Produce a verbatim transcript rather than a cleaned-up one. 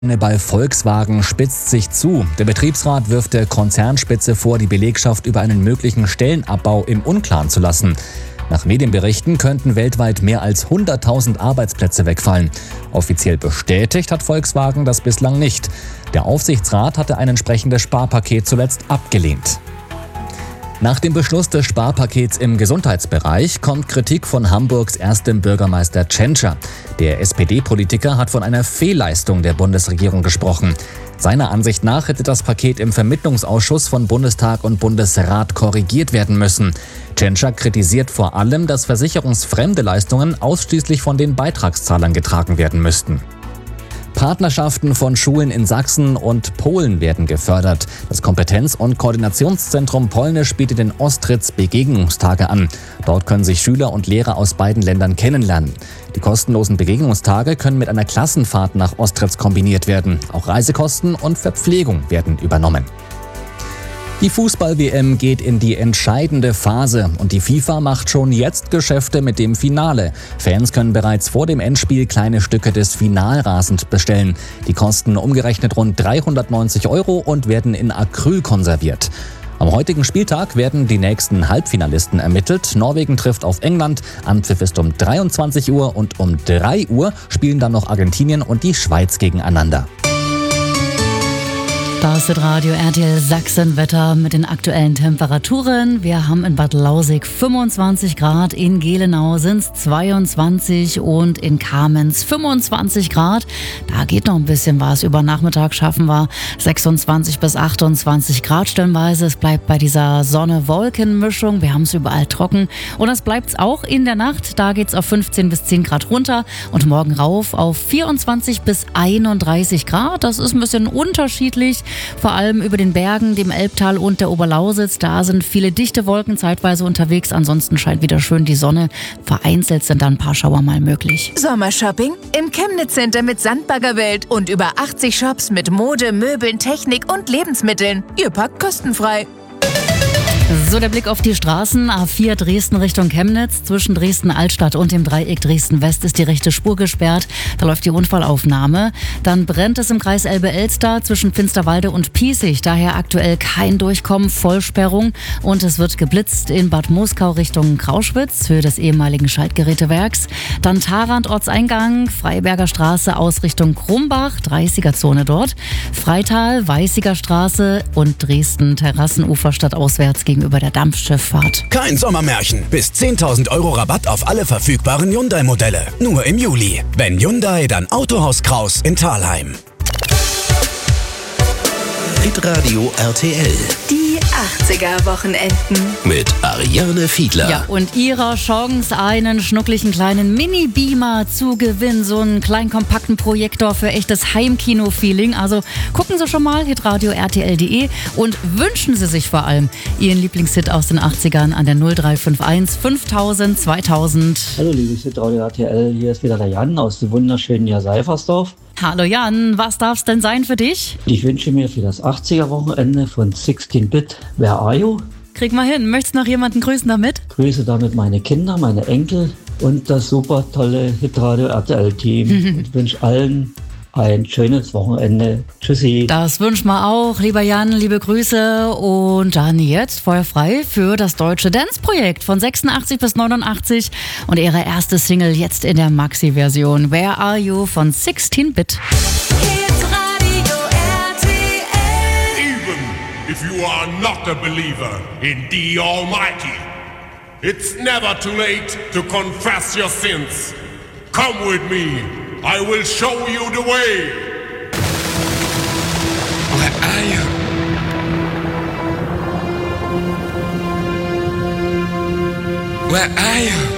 Bei Volkswagen spitzt sich zu. Der Betriebsrat wirft der Konzernspitze vor, die Belegschaft über einen möglichen Stellenabbau im Unklaren zu lassen. Nach Medienberichten könnten weltweit mehr als hunderttausend Arbeitsplätze wegfallen. Offiziell bestätigt hat Volkswagen das bislang nicht. Der Aufsichtsrat hatte ein entsprechendes Sparpaket zuletzt abgelehnt. Nach dem Beschluss des Sparpakets im Gesundheitsbereich kommt Kritik von Hamburgs erstem Bürgermeister Tschentscher. Der S P D-Politiker hat von einer Fehlleistung der Bundesregierung gesprochen. Seiner Ansicht nach hätte das Paket im Vermittlungsausschuss von Bundestag und Bundesrat korrigiert werden müssen. Tschentscher kritisiert vor allem, dass versicherungsfremde Leistungen ausschließlich von den Beitragszahlern getragen werden müssten. Partnerschaften von Schulen in Sachsen und Polen werden gefördert. Das Kompetenz- und Koordinationszentrum Polnisch bietet den Ostritz Begegnungstage an. Dort können sich Schüler und Lehrer aus beiden Ländern kennenlernen. Die kostenlosen Begegnungstage können mit einer Klassenfahrt nach Ostritz kombiniert werden. Auch Reisekosten und Verpflegung werden übernommen. Die Fußball-W M geht in die entscheidende Phase und die FIFA macht schon jetzt Geschäfte mit dem Finale. Fans können bereits vor dem Endspiel kleine Stücke des Finalrasens bestellen. Die kosten umgerechnet rund dreihundertneunzig Euro und werden in Acryl konserviert. Am heutigen Spieltag werden die nächsten Halbfinalisten ermittelt. Norwegen trifft auf England. Anpfiff ist um dreiundzwanzig Uhr und um drei Uhr spielen dann noch Argentinien und die Schweiz gegeneinander. Das ist Radio R T L Sachsen-Wetter mit den aktuellen Temperaturen. Wir haben in Bad Lausick fünfundzwanzig Grad, in Gelenau sind es zweiundzwanzig und in Kamenz fünfundzwanzig Grad. Da geht noch ein bisschen was. Über Nachmittag schaffen wir sechsundzwanzig bis achtundzwanzig Grad stellenweise. Es bleibt bei dieser Sonne-Wolken-Mischung. Wir haben es überall trocken. Und das bleibt es auch in der Nacht. Da geht es auf fünfzehn bis zehn Grad runter und morgen rauf auf vierundzwanzig bis einunddreißig Grad. Das ist ein bisschen unterschiedlich. Vor allem über den Bergen, dem Elbtal und der Oberlausitz. Da sind viele dichte Wolken zeitweise unterwegs. Ansonsten scheint wieder schön die Sonne. Vereinzelt sind dann ein paar Schauer mal möglich. Sommershopping im Chemnitz Center mit Sandbaggerwelt und über achtzig Shops mit Mode, Möbeln, Technik und Lebensmitteln. Ihr packt kostenfrei. So, der Blick auf die Straßen. A vier Dresden Richtung Chemnitz. Zwischen Dresden-Altstadt und dem Dreieck Dresden-West ist die rechte Spur gesperrt. Da läuft die Unfallaufnahme. Dann brennt es im Kreis Elbe-Elster zwischen Finsterwalde und Piesig. Daher aktuell kein Durchkommen, Vollsperrung. Und es wird geblitzt in Bad Muskau Richtung Krauschwitz, Höhe des ehemaligen Schaltgerätewerks. Dann Tharandt Ortseingang, Freiberger Straße aus Richtung Krumbach, dreißiger-Zone dort. Freital, Weißiger Straße und Dresden Terrassenufer stadtauswärts gegen über der Dampfschifffahrt. Kein Sommermärchen. Bis zehntausend Euro Rabatt auf alle verfügbaren Hyundai-Modelle. Nur im Juli. Wenn Hyundai, dann Autohaus Kraus in Thalheim. Hitradio R T L. Die achtziger-Wochenenden. Mit Ariane Fiedler. Ja, und ihrer Chance, einen schnucklichen kleinen Mini-Beamer zu gewinnen. So einen kleinen kompakten Projektor für echtes Heimkino-Feeling. Also gucken Sie schon mal, hitradio R T L punkt de und wünschen Sie sich vor allem Ihren Lieblingshit aus den achtzigern an der null drei fünf eins fünftausend zweitausend. Hallo liebes Hitradio R T L, hier ist wieder der Jan aus dem wunderschönen Jaseifersdorf. Hallo Jan, was darf's denn sein für dich? Ich wünsche mir für das achtziger-Wochenende von sechzehn Bit Where Are You? Krieg mal hin. Möchtest du noch jemanden grüßen damit? Grüße damit meine Kinder, meine Enkel und das super tolle Hitradio R T L-Team. Und wünsche allen ein schönes Wochenende. Tschüssi. Das wünschen wir auch, lieber Jan, liebe Grüße. Und dann jetzt feuerfrei für das deutsche Dance-Projekt von sechsundachtzig bis neunundachtzig und ihre erste Single jetzt in der Maxi-Version. Where Are You von sechzehn Bit. Hitradio R T L. Even if you are not a believer in the Almighty, it's never too late to confess your sins. Come with me. I will show you the way. Where are you? Where are you?